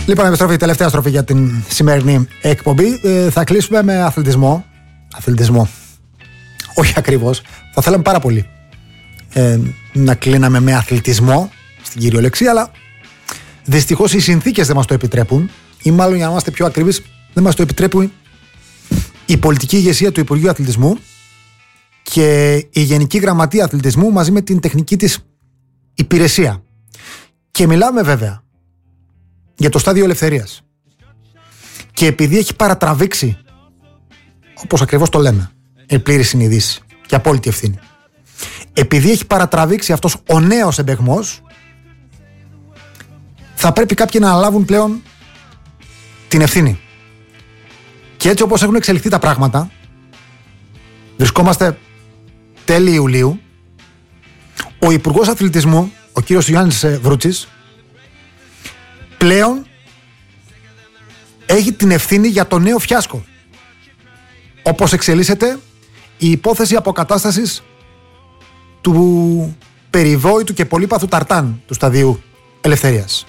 Λοιπόν, επιστροφή, τελευταία στροφή για την σημερινή εκπομπή. Θα κλείσουμε με αθλητισμό. Αθλητισμό. Όχι ακριβώς. Θα θέλαμε πάρα πολύ να κλείναμε με αθλητισμό στην κυριολεξία, αλλά δυστυχώς οι συνθήκες δεν μας το επιτρέπουν, ή μάλλον για να είμαστε πιο ακριβείς, δεν μας το επιτρέπουν η πολιτική ηγεσία του Υπουργείου Αθλητισμού και η Γενική Γραμματεία Αθλητισμού μαζί με την τεχνική της υπηρεσία. Και μιλάμε βέβαια για το στάδιο ελευθερίας. Και επειδή έχει παρατραβήξει, όπως ακριβώς το λέμε, η πλήρη συνειδήση και απόλυτη ευθύνη, επειδή έχει παρατραβήξει αυτός ο νέος εμπεγμός, θα πρέπει κάποιοι να αναλάβουν πλέον την ευθύνη. Και έτσι όπως έχουν εξελιχθεί τα πράγματα, βρισκόμαστε τέλη Ιουλίου, ο Υπουργός Αθλητισμού, ο κύριος Γιάννης Βρούτσης, πλέον έχει την ευθύνη για το νέο φιάσκο. Όπως εξελίσσεται η υπόθεση αποκατάστασης του περιβόητου και πολύπαθου ταρτάν του σταδίου ελευθερίας.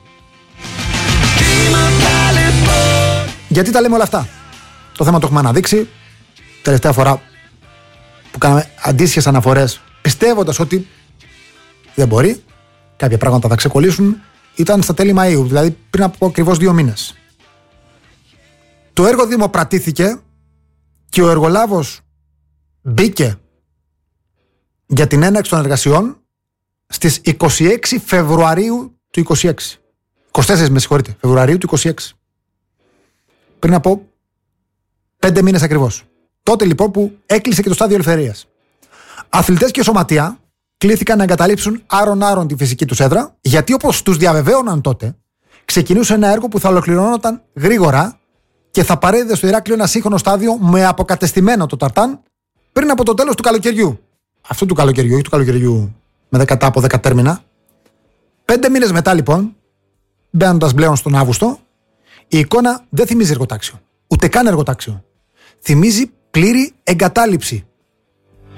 Γιατί τα λέμε όλα αυτά? Το θέμα το έχουμε αναδείξει. Τελευταία φορά που κάναμε αντίστοιχες αναφορές, πιστεύοντας ότι δεν μπορεί, κάποια πράγματα θα ξεκολλήσουν, ήταν στα τέλη Μαΐου, δηλαδή πριν από ακριβώς 2 μήνες. Το έργο δημοπρατήθηκε και ο εργολάβος μπήκε για την έναρξη των εργασιών στις 26 Φεβρουαρίου του 26. 24 με συγχωρείτε, Φεβρουαρίου του 26. Πριν από 5 μήνες ακριβώς. Τότε λοιπόν που έκλεισε και το στάδιο ελευθερίας. Αθλητές και σωματεία κλήθηκαν να εγκαταλείψουν άρον-άρον τη φυσική τους έδρα, γιατί όπως τους διαβεβαίωναν τότε, ξεκινούσε ένα έργο που θα ολοκληρώνονταν γρήγορα και θα παρέδιδε στο Ηράκλειο ένα σύγχρονο στάδιο με αποκατεστημένο το ταρτάν πριν από το τέλος του καλοκαιριού. Αυτού του καλοκαιριού, όχι του καλοκαιριού με 10 από 10 τέρμινα. 5 μήνες μετά λοιπόν, μπαίνοντας πλέον στον Αύγουστο, η εικόνα δεν θυμίζει εργοτάξιο. Ούτε καν εργοτάξιο. Θυμίζει πλήρη εγκατάλειψη